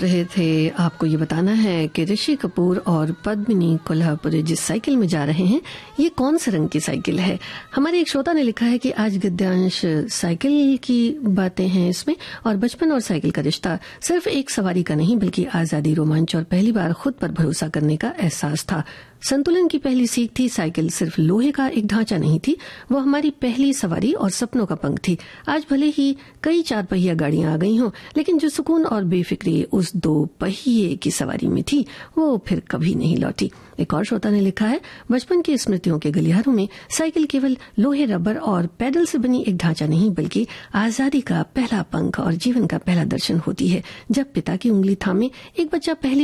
रहे थे आपको ये बताना है कि ऋषि कपूर और पद्मिनी कोल्हापुरी जिस साइकिल में जा रहे हैं ये कौन से रंग की साइकिल है। हमारे एक श्रोता ने लिखा है कि आज गद्यांश साइकिल की बातें हैं इसमें, और बचपन और साइकिल का रिश्ता सिर्फ एक सवारी का नहीं बल्कि आजादी, रोमांच और पहली बार खुद पर भरोसा करने का एहसास था। संतुलन की पहली सीख थी। साइकिल सिर्फ लोहे का एक ढांचा नहीं थी, वो हमारी पहली सवारी और सपनों का पंख थी। आज भले ही कई 4 पहिया गाड़ियां आ गई हों, लेकिन जो सुकून और बेफिक्री उस 2 पहिए की सवारी में थी वो फिर कभी नहीं लौटी। एक और श्रोता ने लिखा है, बचपन की स्मृतियों के गलियारों में साइकिल केवल लोहे, रबर और पैडल से बनी एक ढांचा नहीं बल्कि आजादी का पहला पंख और जीवन का पहला दर्शन होती है। जब पिता की उंगली थामे एक बच्चा पहली